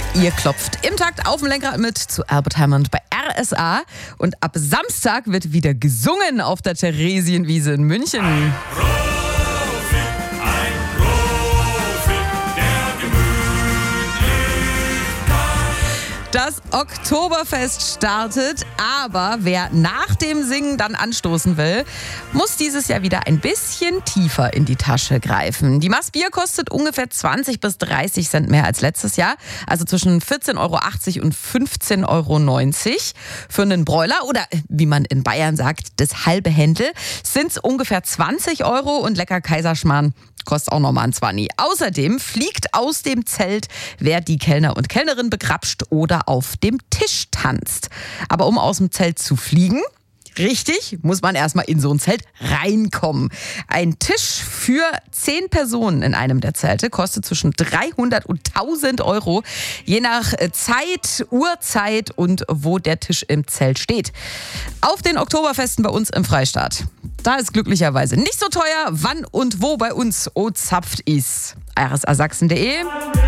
Ihr klopft im Takt auf dem Lenkrad mit zu Albert Hammond bei RSA. Und ab Samstag wird wieder gesungen auf der Theresienwiese in München. Ein Profi der Gemütlichkeit. Das Oktoberfest startet, aber wer nach dem Singen dann anstoßen will, muss dieses Jahr wieder ein bisschen tiefer in die Tasche greifen. Die Maß Bier kostet ungefähr 20 bis 30 Cent mehr als letztes Jahr, also zwischen 14,80 € und 15,90 €. Für einen Bräuler oder wie man in Bayern sagt, das halbe Händel, sind es ungefähr 20 € und lecker Kaiserschmarrn kostet auch nochmal ein 20. Außerdem fliegt aus dem Zelt, wer die Kellner und Kellnerin begrapscht oder auf dem Tisch tanzt. Aber um aus dem Zelt zu fliegen, richtig, muss man erstmal in so ein Zelt reinkommen. Ein Tisch für 10 Personen in einem der Zelte kostet zwischen 300 und 1000 €, je nach Zeit, Uhrzeit und wo der Tisch im Zelt steht. Auf den Oktoberfesten bei uns im Freistaat, da ist glücklicherweise nicht so teuer, wann und wo bei uns zapft ist. rsa-sachsen.de